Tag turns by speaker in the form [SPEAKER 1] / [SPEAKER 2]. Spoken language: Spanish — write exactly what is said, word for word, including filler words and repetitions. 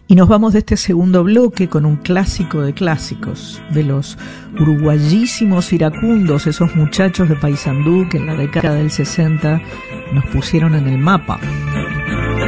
[SPEAKER 1] Y nos vamos de este segundo bloque con un clásico de clásicos, de los uruguayísimos iracundos, esos muchachos de Paysandú que en la década del sesenta nos pusieron en el mapa.